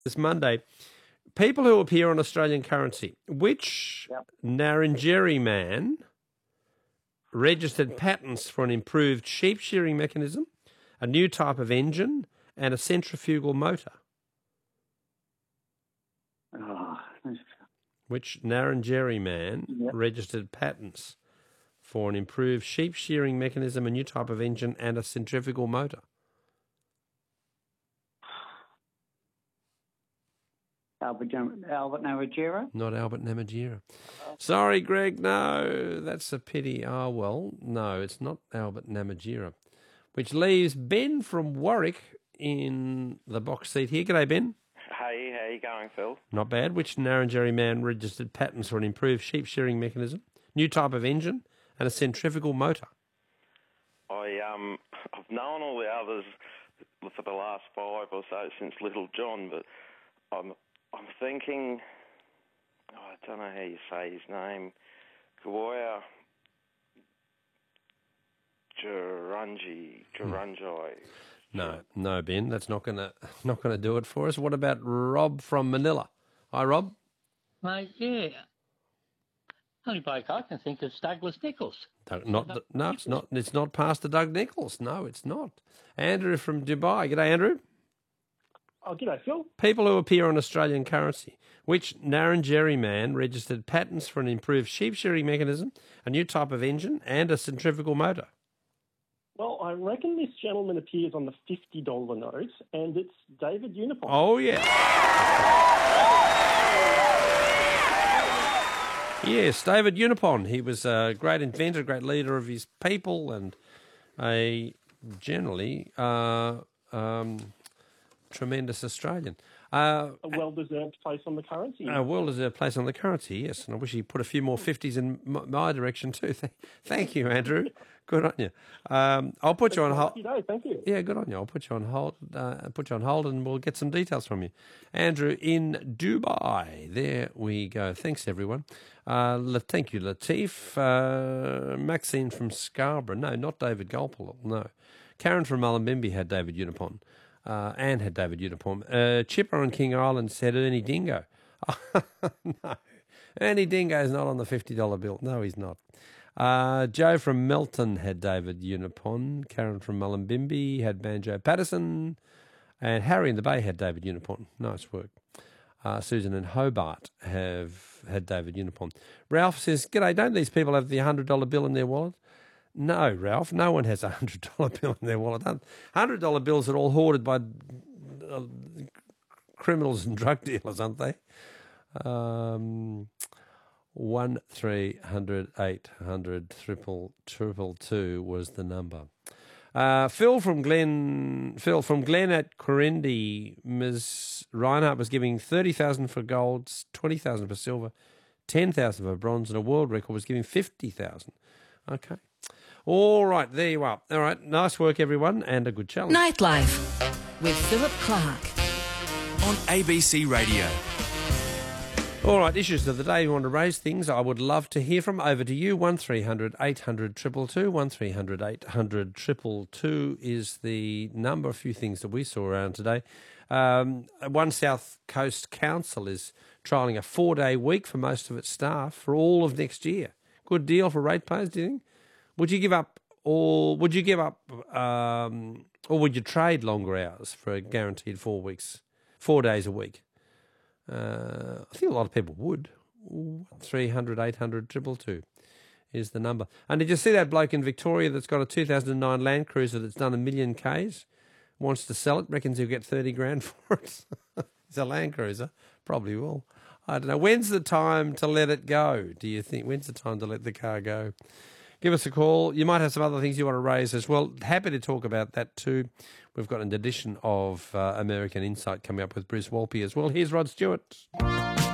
this Monday. People who appear on Australian currency. Which Narrandjeri man registered patents for an improved sheep shearing mechanism, a new type of engine, and a centrifugal motor? Which Narrandjeri man registered patents for an improved sheep shearing mechanism, a new type of engine, and a centrifugal motor? Albert Namatjira? Not Albert Namatjira. Sorry, Greg, no, that's a pity. Oh, well, no, it's not Albert Namatjira. Which leaves Ben from Warwick in the box seat here. G'day, Ben. Hey, how you going, Phil? Not bad. Which Narrandjeri man registered patents for an improved sheep shearing mechanism, new type of engine, and a centrifugal motor? I've known all the others for the last 5 or so since Little John, but I'm thinking, I don't know how you say his name, Kawoya Gerungi. No, Ben, that's not gonna do it for us. What about Rob from Manila? Hi, Rob. Mate, yeah. Only bloke I can think of is Douglas Nichols. It's not. It's not Pastor Doug Nichols. No, it's not. Andrew from Dubai. G'day, Andrew. Oh, g'day, Phil. People who appear on Australian currency. Which Narrandjeri man registered patents for an improved sheep shearing mechanism, a new type of engine, and a centrifugal motor? Well, I reckon this gentleman appears on the $50 note, and it's David Uniform. Oh, yeah. Yes, David Unipon. He was a great inventor, great leader of his people, and a generally tremendous Australian. A well-deserved place on the currency. A well-deserved place on the currency, yes. And I wish he put a few more 50s in my direction too. Thank you, Andrew. Good on you. I'll put you on hold. Thank you. Yeah, good on you. I'll put you on hold. And we'll get some details from you. Andrew in Dubai. There we go. Thanks, everyone. Thank you, Latif. Maxine from Scarborough. No, not David Gulpilil. No. Karen from Mullumbimby had David Unipon. Anne had David Uniform. Chipper on King Island said Ernie Dingo. No, Ernie Dingo is not on the $50 bill. No, he's not. Joe from Melton had David Unipon. Karen from Mullumbimby had Banjo Patterson. And Harry in the Bay had David Unipon. Nice work. Susan and Hobart have had David Unipon. Ralph says, "G'day, don't these people have the $100 bill in their wallet?" No, Ralph, no one has a $100 bill in their wallet. $100 bills are all hoarded by criminals and drug dealers, aren't they? 1-300-800-222 was the number. Phil from Glen at Corindi. Ms. Reinhardt was giving 30,000 for gold, 20,000 for silver, 10,000 for bronze, and a world record was giving 50,000. Okay. All right, there you are. All right, nice work, everyone, and a good challenge. Nightlife with Philip Clark on ABC Radio. All right, issues of the day. You want to raise things I would love to hear from. Over to you. 1300-800-222. 1300-800-222 is the number. A few things that we saw around today. One South Coast Council is trialling a 4-day week for most of its staff for all of next year. Good deal for ratepayers, do you think? Would you give up, or would you trade longer hours for a guaranteed 4 days a week? I think a lot of people would. 300-800-222 is the number. And did you see that bloke in Victoria that's got a 2009 Land Cruiser that's done 1 million Ks? Wants to sell it, reckons he'll get 30 grand for it. It's a Land Cruiser. Probably will. I don't know. When's the time to let it go, do you think? When's the time to let the car go? Give us a call. You might have some other things you want to raise as well. Happy to talk about that too. We've got an edition of American Insight coming up with Bruce Walpy as well. Here's Rod Stewart.